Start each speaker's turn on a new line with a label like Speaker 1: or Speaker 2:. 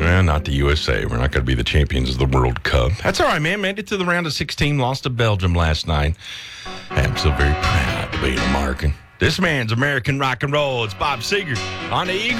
Speaker 1: Well, not the USA. We're not going to be the champions of the World Cup. That's all right, man. Made it to the round of 16. Lost to Belgium last night. I'm so very proud to be an American. This man's American rock and roll. It's Bob Seger on the Eagle.